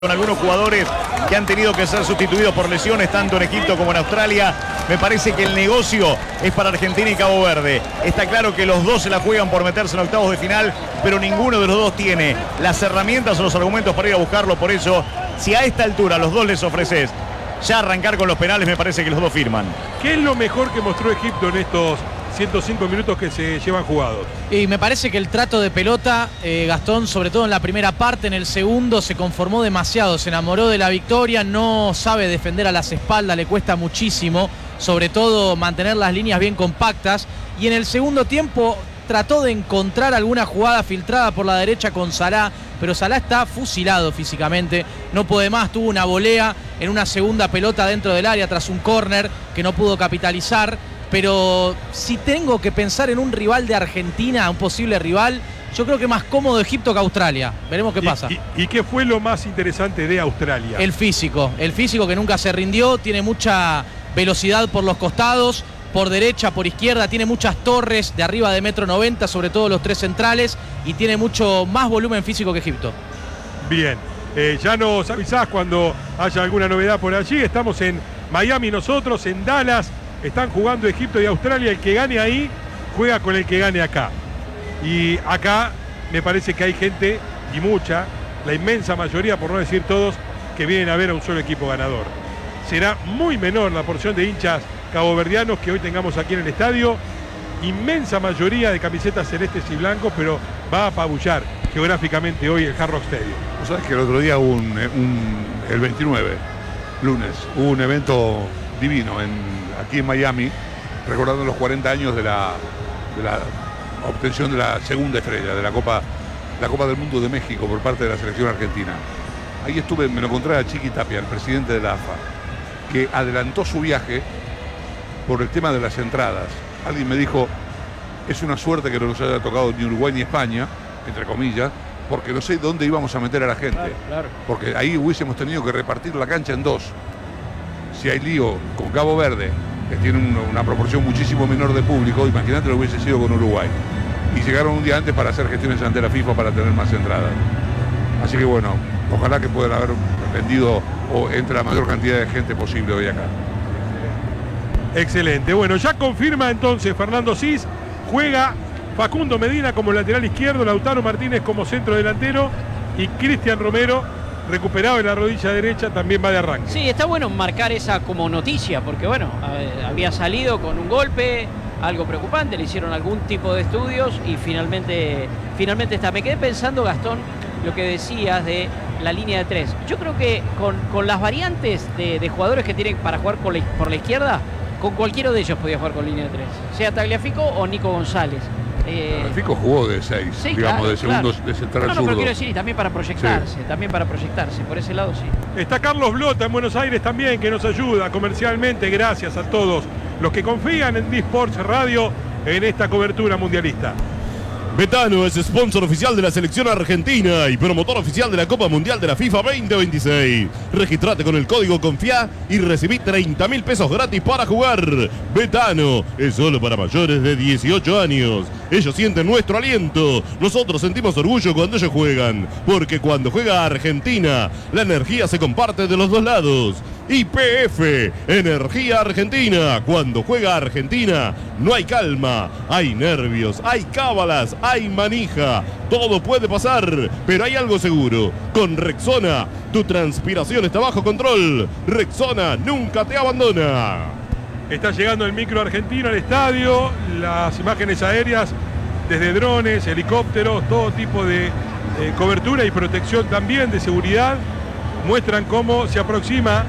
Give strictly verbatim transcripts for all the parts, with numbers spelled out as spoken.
con algunos jugadores que han tenido que ser sustituidos por lesiones tanto en Egipto como en Australia. Me parece que el negocio es para Argentina y Cabo Verde. Está claro que los dos se la juegan por meterse en octavos de final, pero ninguno de los dos tiene las herramientas o los argumentos para ir a buscarlo. Por eso, si a esta altura los dos les ofreces ya arrancar con los penales, me parece que los dos firman. ¿Qué es lo mejor que mostró Egipto en estos ciento cinco minutos que se llevan jugados? Y me parece que el trato de pelota, eh, Gastón, sobre todo en la primera parte, en el segundo se conformó demasiado, se enamoró de la victoria, no sabe defender a las espaldas, le cuesta muchísimo, sobre todo mantener las líneas bien compactas, y en el segundo tiempo trató de encontrar alguna jugada filtrada por la derecha con Salah, pero Salah está fusilado físicamente, no puede más, tuvo una volea en una segunda pelota dentro del área tras un córner que no pudo capitalizar. Pero si tengo que pensar en un rival de Argentina, un posible rival, yo creo que más cómodo Egipto que Australia. Veremos qué ¿Y, pasa. Y, ¿Y qué fue lo más interesante de Australia? El físico, el físico que nunca se rindió, tiene mucha velocidad por los costados, por derecha, por izquierda, tiene muchas torres de arriba de metro noventa, sobre todo los tres centrales, y tiene mucho más volumen físico que Egipto. Bien, eh, ya nos avisás cuando haya alguna novedad por allí. Estamos en Miami nosotros, en Dallas. Están jugando Egipto y Australia. El que gane ahí juega con el que gane acá. Y acá me parece que hay gente, y mucha, la inmensa mayoría, por no decir todos, que vienen a ver a un solo equipo ganador. Será muy menor la porción de hinchas caboverdianos que hoy tengamos aquí en el estadio. Inmensa mayoría de camisetas celestes y blancos, pero va a apabullar geográficamente hoy el Hard Rock Stadium. ¿Vos sabés que el otro día hubo un, un, el veintinueve, lunes, hubo un evento divino en aquí en Miami, recordando los cuarenta años de la, de la obtención de la segunda estrella de la Copa, la Copa del Mundo de México por parte de la selección argentina. Ahí estuve, me lo encontré a Chiqui Tapia, el presidente de la A F A, que adelantó su viaje por el tema de las entradas. Alguien me dijo, es una suerte que no nos haya tocado ni Uruguay ni España, entre comillas, porque no sé dónde íbamos a meter a la gente. Claro, claro. Porque ahí hubiésemos tenido que repartir la cancha en dos. Si hay lío con Cabo Verde, que tiene una, una proporción muchísimo menor de público, imagínate lo hubiese sido con Uruguay. Y llegaron un día antes para hacer gestiones ante la FIFA para tener más entradas. Así que bueno, ojalá que puedan haber vendido o entre la mayor cantidad de gente posible hoy acá. Excelente. Bueno, ya confirma entonces Fernando Cis, juega Facundo Medina como lateral izquierdo, Lautaro Martínez como centro delantero y Cristian Romero, recuperado en la rodilla derecha, también va de arranque. Sí, está bueno marcar esa como noticia, porque bueno, había salido con un golpe, algo preocupante, le hicieron algún tipo de estudios y finalmente, finalmente está. Me quedé pensando, Gastón, lo que decías de la línea de tres. Yo creo que con, con las variantes de, de jugadores que tienen para jugar por la, por la izquierda, con cualquiera de ellos podía jugar con línea de tres, sea Tagliafico o Nico González. Eh, Fico jugó de seis, sí, digamos, claro, de segundos, claro. de central no, no, zurdo. pero quiero decir, y también para proyectarse, sí. también para proyectarse, por ese lado sí. Está Carlos Blota en Buenos Aires también, que nos ayuda comercialmente. Gracias a todos los que confían en D-Sports Radio en esta cobertura mundialista. Betano es sponsor oficial de la selección argentina y promotor oficial de la Copa Mundial de la FIFA veinte veintiséis. Registrate con el código CONFIA y recibí treinta mil pesos gratis para jugar. Betano es solo para mayores de dieciocho años. Ellos sienten nuestro aliento. Nosotros sentimos orgullo cuando ellos juegan. Porque cuando juega Argentina, la energía se comparte de los dos lados. Y P F, Energía Argentina. Cuando juega Argentina, no hay calma, hay nervios, hay cábalas, hay manija. Todo puede pasar, pero hay algo seguro. Con Rexona, tu transpiración está bajo control. Rexona nunca te abandona. Está llegando el micro argentino al estadio, las imágenes aéreas desde drones, helicópteros, todo tipo de eh, cobertura y protección también de seguridad muestran cómo se aproxima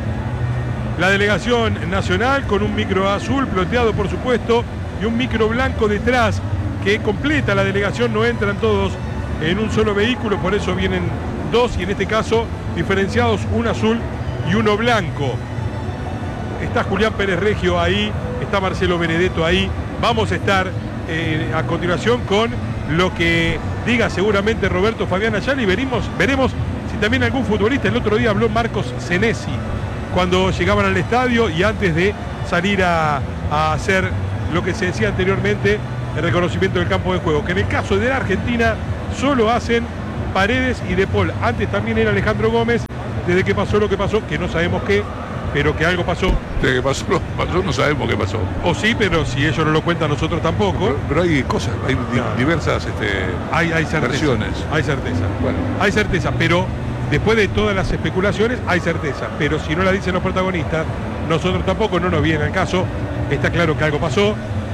la delegación nacional con un micro azul ploteado por supuesto y un micro blanco detrás que completa la delegación. No entran todos en un solo vehículo, por eso vienen dos y en este caso diferenciados, un azul y uno blanco. Está Julián Pérez Reggio ahí, está Marcelo Benedetto ahí. Vamos a estar eh, a continuación con lo que diga seguramente Roberto Fabián Ayala y veremos, veremos si también algún futbolista. El otro día habló Marcos Senesi cuando llegaban al estadio y antes de salir a, a hacer lo que se decía anteriormente, el reconocimiento del campo de juego, que en el caso de la Argentina solo hacen Paredes y De Paul. Antes también era Alejandro Gómez, desde que pasó lo que pasó, que no sabemos qué, pero que algo pasó. Desde que pasó lo que pasó, no sabemos qué pasó. O sí, pero si ellos no lo cuentan, nosotros tampoco. Pero, pero hay cosas, hay di- Claro. diversas este, Hay, hay certeza. versiones. Hay certeza. Bueno. Hay certeza, pero después de todas las especulaciones, hay certeza. Pero si no la dicen los protagonistas, nosotros tampoco, no nos viene al caso. Está claro que algo pasó.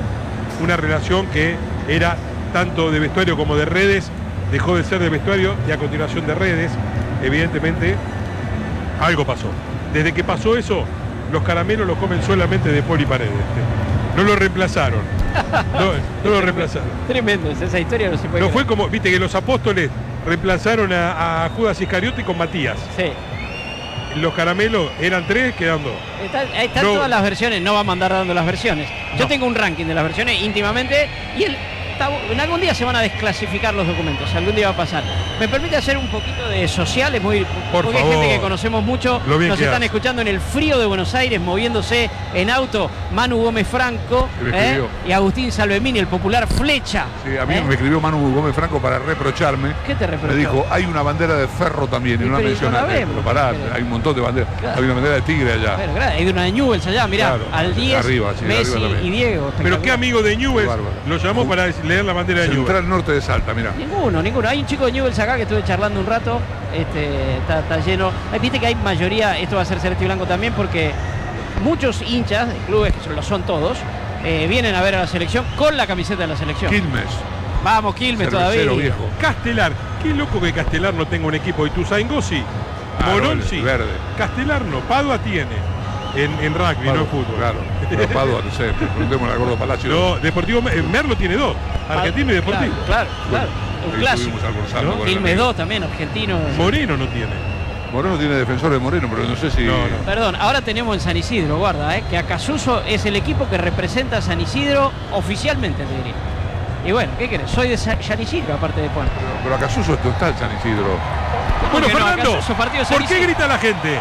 Una relación que era tanto de vestuario como de redes, dejó de ser de vestuario y a continuación de redes. Evidentemente, algo pasó. Desde que pasó eso, los caramelos los comen solamente De Paul y Paredes. No lo reemplazaron. No, no lo reemplazaron. Tremendo, esa historia no se puede No fue creer. como, viste que los apóstoles reemplazaron a, a Judas Iscariote con Matías. Sí. Los caramelos eran tres, quedan dos. Está- están No. todas las versiones, no vamos a andar dando las versiones. Yo No. tengo un ranking de las versiones íntimamente y el, está- en algún día se van a desclasificar los documentos, algún día va a pasar. ¿Me permite hacer un poquito de sociales? Muy, Por porque hay favor. gente que conocemos mucho, Lo bien nos que están hace. escuchando en el frío de Buenos Aires, moviéndose en auto, Manu Gómez Franco Que me ¿eh? escribió. y Agustín Salvemini, el popular Flecha. Sí, a mí ¿eh? me escribió Manu Gómez Franco para reprocharme. ¿Qué te Me reprochó? dijo, hay una bandera de ferro también, y Y no la pero, y no la mencionaste. vemos, Pero pará, pero- hay un montón de banderas. Claro. Hay una bandera de tigre allá. Bueno, claro, hay de una de Newell's allá, mirá, Claro, al diez, arriba, sí, Messi arriba también. y Diego. Pero qué espectacular. amigo de Newell's Qué bárbaro. lo llamó para leer la bandera de Newell's. Central Norte de Salta, mira. Ninguno, ninguno. Hay un chico de Newell's acá que estuve charlando un rato, este, está, está lleno. Ay, viste que hay mayoría, esto va a ser celeste y blanco también, porque muchos hinchas de clubes, que lo son todos, eh, vienen a ver a la selección con la camiseta de la selección. Quilmes, Vamos, Quilmes todavía. cervecero viejo. Castelar, qué loco que Castelar no tenga un equipo. Ituzaingó sí, Ah, Morón no, sí, verde. Castelar no, Padua tiene en, en rugby, no en fútbol. Claro, pero Padua, no sé, preguntémosle al Gordo Palacio. No, Deportivo eh, Merlo tiene dos, Argentino y Deportivo. Claro, claro, claro. Un Ahí clásico. estuvimos almorzando ¿No? con el Quilmes amigo. dos también, argentino. Moreno no tiene. Moreno tiene defensor de Moreno, pero no sé si... No, no. Perdón, ahora tenemos en San Isidro, guarda, eh, que Acasuso es el equipo que representa a San Isidro oficialmente, te diría. Y bueno, ¿qué querés? Soy de Sa- San Isidro, aparte de Juan. Pero, pero acá Suso está en San Isidro. Bueno, que no? Fernando, Acasuso, partido de San ¿por qué Isidro. grita la gente?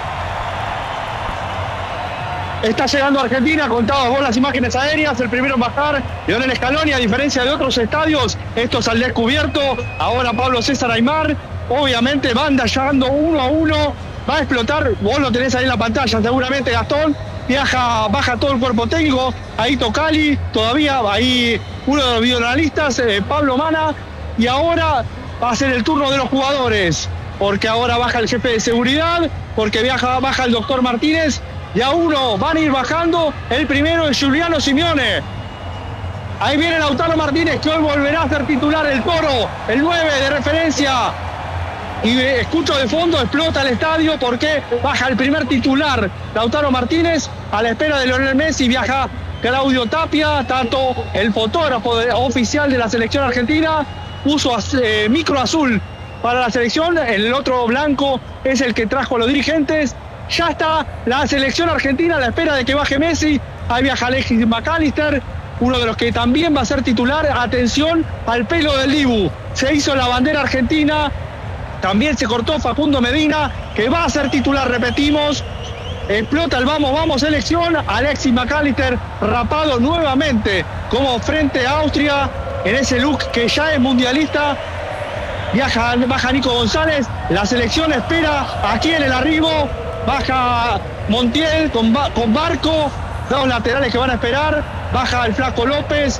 Está llegando a Argentina, contados vos las imágenes aéreas, el primero en bajar, Lionel Scaloni, a diferencia de otros estadios, esto es al descubierto, ahora Pablo César Aymar, obviamente van llegando uno a uno, va a explotar, vos lo tenés ahí en la pantalla, seguramente Gastón, viaja, baja todo el cuerpo técnico, ahí Tocali, todavía ahí uno de los videoanalistas, eh, Pablo Mana, y ahora va a ser el turno de los jugadores, porque ahora baja el jefe de seguridad, porque viaja, baja el doctor Martínez, y a uno van a ir bajando, el primero es Giuliano Simeone. Ahí viene Lautaro Martínez, que hoy volverá a ser titular el Toro, el nueve de referencia. Y eh, escucho de fondo, explota el estadio porque baja el primer titular, Lautaro Martínez, a la espera de Lionel Messi, viaja Claudio Tapia, tanto el fotógrafo de- oficial de la selección argentina, puso az- eh, micro azul para la selección, el otro blanco es el que trajo a los dirigentes. Ya está la selección argentina a la espera de que baje Messi. Ahí viaja Alexis McAllister, uno de los que también va a ser titular. Atención al pelo del Dibu. Se hizo la bandera argentina. También se cortó Facundo Medina, que va a ser titular, repetimos. Explota el vamos, vamos, selección. Alexis McAllister rapado nuevamente como frente a Austria en ese look que ya es mundialista. Viaja, baja Nico González. La selección espera aquí en el arribo. Baja Montiel con, Ba- con Barco, dos laterales que van a esperar. Baja el Flaco López.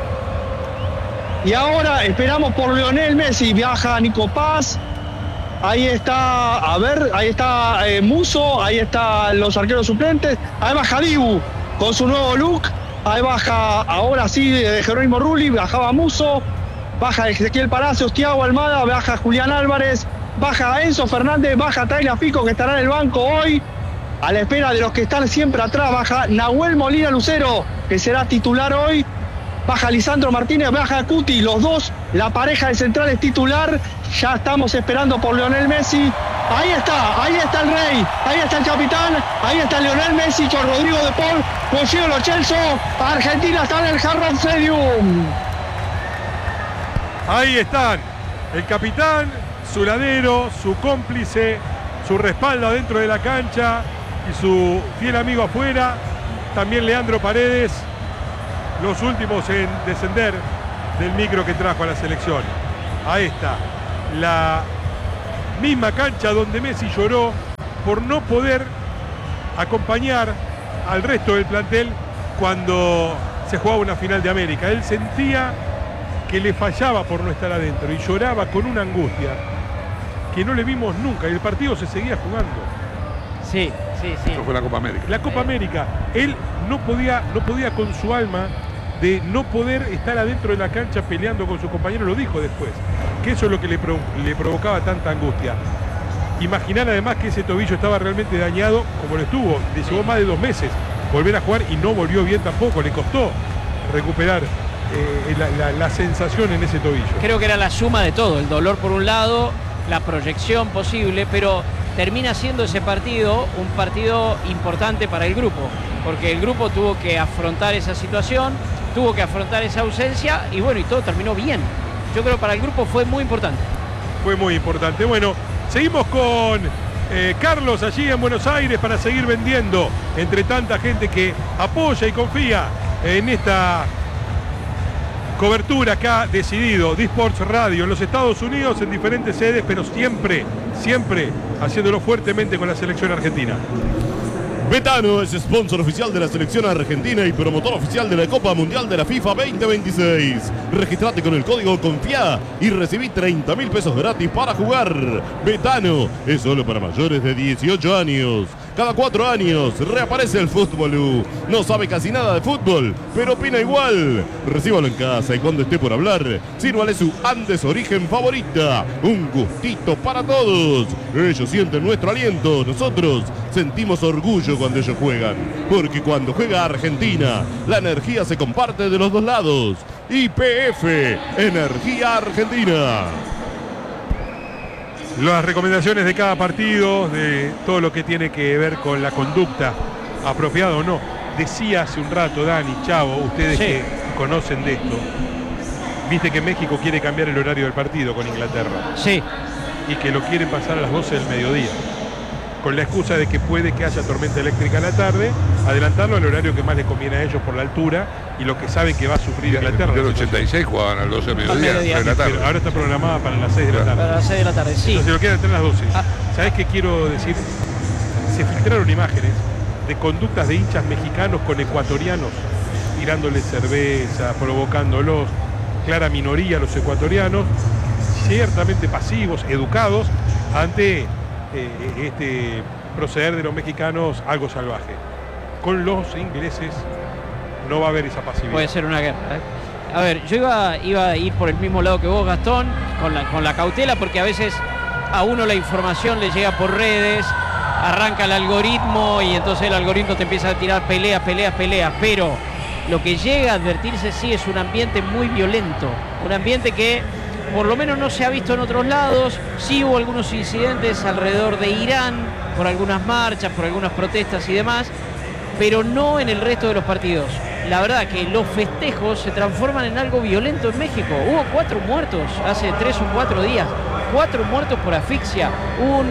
Y ahora esperamos por Lionel Messi. Viaja Nico Paz. Ahí está, a ver, ahí está eh, Muso. Ahí están los arqueros suplentes. Ahí baja Dibu con su nuevo look. Ahí baja, ahora sí, de Jerónimo Rulli. Bajaba Muso. Baja Ezequiel Palacios, Thiago Almada. Baja Julián Álvarez. Baja Enzo Fernández, baja Taila Fico, que estará en el banco hoy, a la espera de los que están siempre atrás. Baja Nahuel Molina Lucero, que será titular hoy. Baja Lisandro Martínez, baja Cuti, los dos, la pareja de centrales titular. Ya estamos esperando por Lionel Messi. Ahí está, ahí está el rey, ahí está el capitán, ahí está Lionel Messi con Rodrigo de Paul, con Gio Lo Celso. Argentina está en el Hard Rock Stadium. Ahí están, el capitán, su ladero, su cómplice, su respaldo adentro de la cancha y su fiel amigo afuera. También Leandro Paredes, los últimos en descender del micro que trajo a la selección. Ahí está, la misma cancha donde Messi lloró por no poder acompañar al resto del plantel cuando se jugaba una final de América. Él sentía que le fallaba por no estar adentro y lloraba con una angustia que no le vimos nunca, y el partido se seguía jugando. Sí, sí, sí. Eso fue la Copa América. La Copa América, él no podía, no podía con su alma de no poder estar adentro de la cancha peleando con sus compañeros, lo dijo después, que eso es lo que le, pro, le provocaba tanta angustia. Imaginar además que ese tobillo estaba realmente dañado como lo estuvo, le llevó más de dos meses volver a jugar y no volvió bien tampoco, le costó recuperar eh, la, la, la sensación en ese tobillo. Creo que era la suma de todo, el dolor por un lado, la proyección posible, pero termina siendo ese partido un partido importante para el grupo, porque el grupo tuvo que afrontar esa situación, tuvo que afrontar esa ausencia y bueno, y todo terminó bien. Yo creo que para el grupo fue muy importante. Fue muy importante. Bueno, seguimos con eh, Carlos allí en Buenos Aires para seguir vendiendo entre tanta gente que apoya y confía en esta cobertura acá decidido, D-Sports Radio en los Estados Unidos en diferentes sedes, pero siempre, siempre haciéndolo fuertemente con la selección argentina. Betano es sponsor oficial de la selección argentina y promotor oficial de la Copa Mundial de la FIFA veinte veintiséis. Registrate con el código CONFIA y recibí treinta mil pesos gratis para jugar. Betano es solo para mayores de dieciocho años. Cada cuatro años reaparece el fútbol. No sabe casi nada de fútbol, pero opina igual. Recíbalo en casa y cuando esté por hablar, sírvale su Andes Origen favorita. Un gustito para todos. Ellos sienten nuestro aliento, nosotros sentimos orgullo cuando ellos juegan. Porque cuando juega Argentina, la energía se comparte de los dos lados. Y P F, Energía Argentina. Las recomendaciones de cada partido, de todo lo que tiene que ver con la conducta apropiada o no. Decía hace un rato Dani, Chavo, ustedes sí, que conocen de esto, viste que México quiere cambiar el horario del partido con Inglaterra. Sí. Y que lo quieren pasar a las doce del mediodía, con la excusa de que puede que haya tormenta eléctrica en la tarde, adelantarlo al horario que más les conviene a ellos por la altura y lo que saben que va a sufrir Inglaterra. En el ochenta y seis jugaban a las doce del mediodía, mediodía. de la tarde. Pero ahora está programada para las seis de la tarde. Para las seis de la tarde, sí. Entonces, si lo quieren tener a las doce. Ah. ¿Sabés qué quiero decir? Se filtraron imágenes de conductas de hinchas mexicanos con ecuatorianos, tirándoles cerveza, provocándolos. Clara minoría los ecuatorianos, ciertamente pasivos, educados, ante eh, este proceder de los mexicanos algo salvaje. Con los ingleses no va a haber esa pasividad. Puede ser una guerra, ¿eh? A ver, yo iba, iba a ir por el mismo lado que vos, Gastón, con la, con la cautela, porque a veces a uno la información le llega por redes, arranca el algoritmo y entonces el algoritmo te empieza a tirar peleas, peleas, peleas, pero lo que llega a advertirse sí es un ambiente muy violento, un ambiente que por lo menos no se ha visto en otros lados. Sí hubo algunos incidentes alrededor de Irán, por algunas marchas, por algunas protestas y demás, pero no en el resto de los partidos. La verdad que los festejos se transforman en algo violento en México. Hubo cuatro muertos hace tres o cuatro días, cuatro muertos por asfixia, un,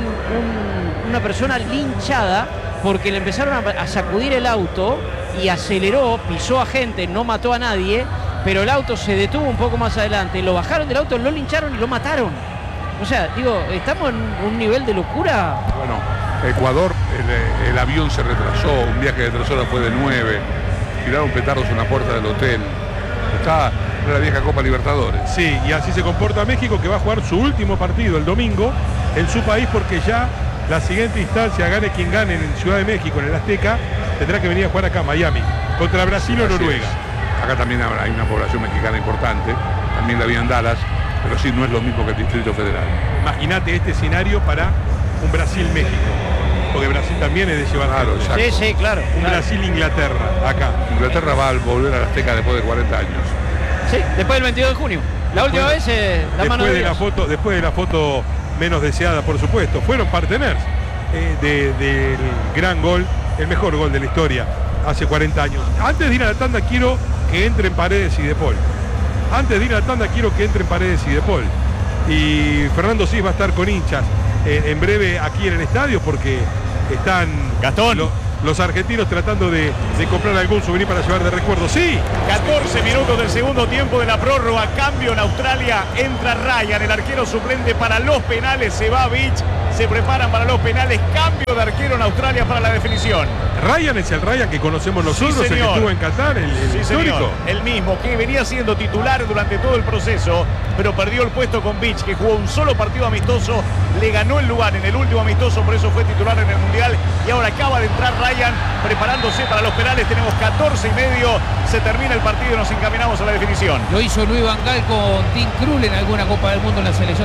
un, una persona linchada porque le empezaron a, a sacudir el auto y aceleró, pisó a gente, no mató a nadie, pero el auto se detuvo un poco más adelante, lo bajaron del auto, lo lincharon y lo mataron. O sea, digo, estamos en un nivel de locura. Bueno, Ecuador, el, el avión se retrasó, un viaje de tres horas fue de nueve, tiraron petardos en la puerta del hotel. Está en la vieja Copa Libertadores. Sí, y así se comporta México, que va a jugar su último partido el domingo en su país, porque ya la siguiente instancia, gane quien gane en Ciudad de México, en el Azteca, tendrá que venir a jugar acá, Miami, contra Brasil o Noruega. Acá también hay una población mexicana importante, también la había en Dallas, pero sí no es lo mismo que el Distrito Federal. Imagínate este escenario para un Brasil-México, porque Brasil también es de llevar. Claro, exacto. Sí, sí, claro. Un claro. Brasil-Inglaterra, acá. Inglaterra va a volver a la Azteca después de cuarenta años. Sí, después del veintidós de junio. La Después, última vez, eh, la mano de, de la Dios. foto, después de la foto menos deseada, por supuesto, fueron parteners eh, de, del gran gol, el mejor gol de la historia, hace cuarenta años. Antes de ir a la tanda quiero que entren Paredes y De Paul. Antes de ir a la tanda quiero que entren Paredes y De Paul. Y Fernando Cis va a estar con hinchas eh, en breve aquí en el estadio porque están... Gastón. Lo, los argentinos tratando de, de comprar algún souvenir para llevar de recuerdo. Sí. catorce minutos del segundo tiempo de la prórroga. Cambio en Australia. Entra Ryan, el arquero suplente para los penales. Se va Beach. Se preparan para los penales. Cambio de arquero en Australia para la definición. Ryan es el Ryan que conocemos nosotros, Sí, el que señor. estuvo en Qatar, el, el Sí, histórico. señor. El mismo que venía siendo titular durante todo el proceso, pero perdió el puesto con Beach, que jugó un solo partido amistoso, le ganó el lugar en el último amistoso, por eso fue titular en el Mundial. Y ahora acaba de entrar Ryan preparándose para los penales. Tenemos catorce y medio, se termina el partido y nos encaminamos a la definición. Lo hizo Luis Van Gaal con Tim Krul en alguna Copa del Mundo en la selección